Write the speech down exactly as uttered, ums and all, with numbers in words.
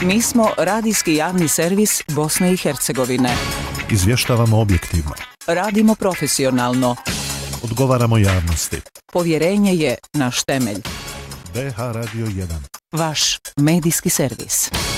Mi smo radijski javni servis Bosne i Hercegovine. Izvještavamo objektivno. Radimo profesionalno. Odgovaramo javnosti. Povjerenje je naš temelj. B H Radio jedan. Vaš medijski servis.